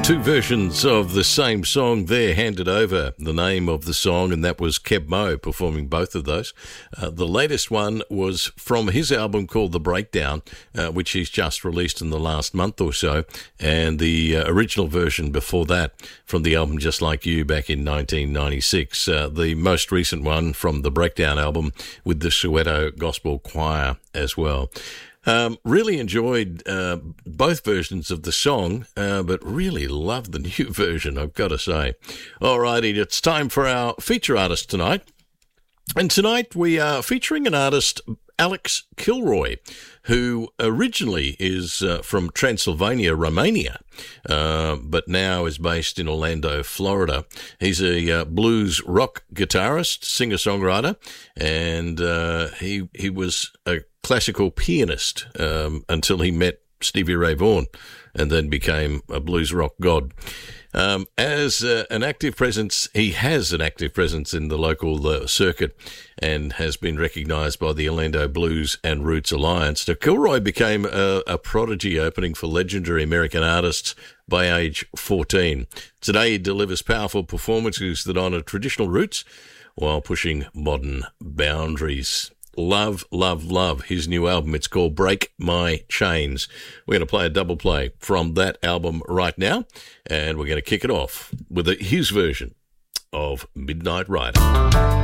Two versions of the same song there handed over the name of the song, and that was Keb Mo performing both of those. The latest one was from his album called The Breakdown, which he's just released in the last month or so, and the original version before that from the album Just Like You back in 1996. The most recent one from the Breakdown album with the Soweto Gospel Choir as well. Really enjoyed both versions of the song, but really love the new version, I've got to say. Alrighty, it's time for our feature artist tonight. And tonight we are featuring an artist, Alex Kilroy, who originally is from Transylvania, Romania, but now is based in Orlando, Florida. He's a blues rock guitarist, singer-songwriter, and he was a classical pianist until he met Stevie Ray Vaughan and then became a blues rock god. As an active presence, he has an active presence in the local circuit and has been recognised by the Orlando Blues and Roots Alliance. Now, Kilroy became a prodigy opening for legendary American artists by age 14. Today, he delivers powerful performances that honour traditional roots while pushing modern boundaries. Love, love, love his new album. It's called Break My Chains. We're going to play a double play from that album right now, and we're going to kick it off with his version of Midnight Rider.